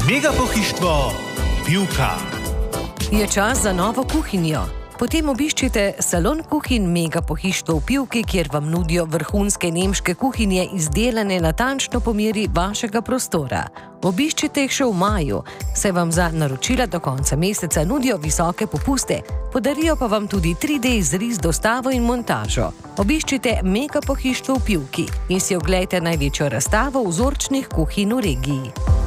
Mega pohištvo Pivka. Je čas za novo kuhinjo? Potem obiščite salon kuhinj Mega pohištvo v Pivki, kjer vam nudijo vrhunske nemške kuhinje, izdelane natančno po meri vašega prostora. Obiščite jih še v maju, saj vam za naročila do konca meseca nudijo visoke popuste, podarijo pa vam tudi 3D izris, dostavo in montažo. Obiščite Mega pohištvo v Pivki in si oglejte največjo razstavo vzorčnih kuhinj v regiji.